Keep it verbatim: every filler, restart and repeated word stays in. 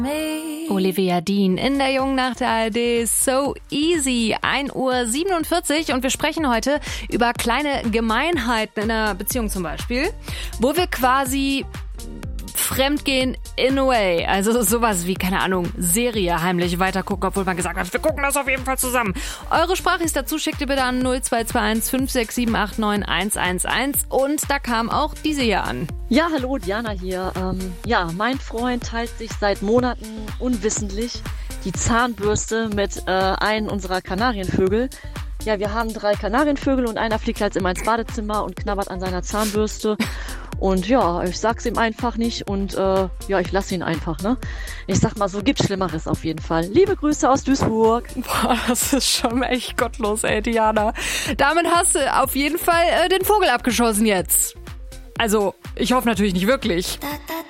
Olivia Dean in der Jungen Nacht der A R D. So easy. ein Uhr siebenundvierzig und wir sprechen heute über kleine Gemeinheiten in einer Beziehung zum Beispiel, wo wir quasi fremdgehen in a way. Also sowas wie, keine Ahnung, Serie heimlich weitergucken, obwohl man gesagt hat, wir gucken das auf jeden Fall zusammen. Eure Sprachis dazu schickt ihr bitte an null zwei zwei eins fünf sechs sieben acht neun eins eins eins und da kam auch diese hier an. Ja, hallo, Diana hier. Ähm, ja, mein Freund teilt sich seit Monaten unwissentlich die Zahnbürste mit äh, einem unserer Kanarienvögel. Ja, wir haben drei Kanarienvögel und einer fliegt halt immer ins Badezimmer und knabbert an seiner Zahnbürste. Und ja, ich sag's ihm einfach nicht und äh, ja, ich lasse ihn einfach, ne? Ich sag mal, so gibt's Schlimmeres auf jeden Fall. Liebe Grüße aus Duisburg. Boah, das ist schon echt gottlos, ey, Diana. Damit hast du auf jeden Fall äh, den Vogel abgeschossen jetzt. Also, ich hoffe natürlich nicht wirklich. Da, da,